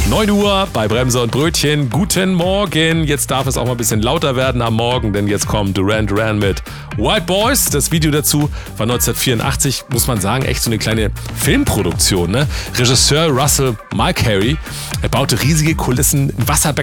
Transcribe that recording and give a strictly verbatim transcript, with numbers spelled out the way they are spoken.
neun Uhr bei Bremse und Brötchen. Guten Morgen. Jetzt darf es auch mal ein bisschen lauter werden am Morgen, denn jetzt kommt Duran Duran mit White Boys. Das Video dazu war neunzehnhundertvierundachtzig, muss man sagen, echt so eine kleine Filmproduktion. Ne? Regisseur Russell Mulcahy, er baute riesige Kulissen im Wasserbecken